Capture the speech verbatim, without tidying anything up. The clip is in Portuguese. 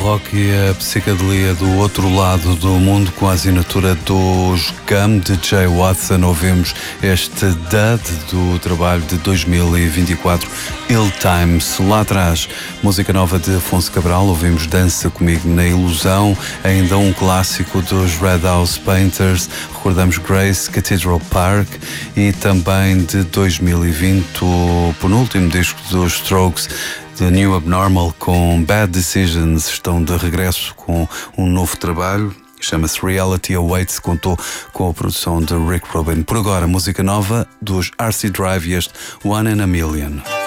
rock e a psicadelia do outro lado do mundo, com a assinatura dos Gum de Jay Watson. Ouvimos este Dud do trabalho de dois mil e vinte e quatro, Ill Times. Lá atrás, música nova de Afonso Cabral, ouvimos Dança Comigo na Ilusão, ainda um clássico dos Red House Painters, recordamos Grace, Cathedral Park, e também de dois mil e vinte o penúltimo disco dos Strokes, The New Abnormal, com Bad Decisions. Estão de regresso com um novo trabalho, chama-se Reality Awaits, contou com a produção de Rick Rubin. Por agora, música nova dos R C Drive e este One in a Million.